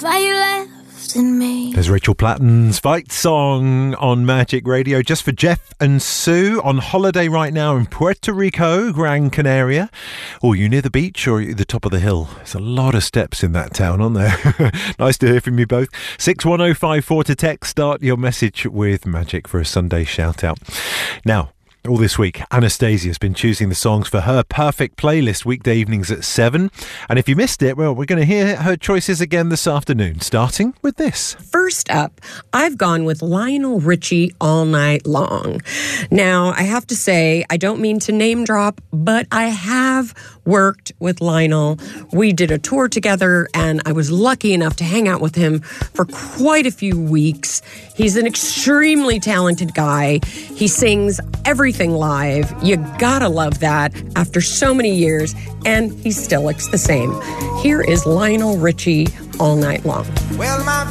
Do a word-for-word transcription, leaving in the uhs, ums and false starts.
fight left in me. There's Rachel Platten's Fight Song on Magic Radio, just for Jeff and Sue on holiday right now in Puerto Rico, Gran Canaria. Oh, you near the beach or at the top of the hill? There's a lot of steps in that town, aren't there? Nice to hear from you both. six one oh five four to text. Start your message with Magic for a Sunday shout out. Now, all this week, Anastasia's been choosing the songs for her perfect playlist weekday evenings at seven. And if you missed it, well, we're going to hear her choices again this afternoon, starting with this. First up, I've gone with Lionel Richie, All Night Long. Now, I have to say, I don't mean to name drop, but I have worked with Lionel. We did a tour together, and I was lucky enough to hang out with him for quite a few weeks. He's an extremely talented guy. He sings everything live. You gotta love that after so many years, and he still looks the same. Here is Lionel Richie, All Night Long. Well, my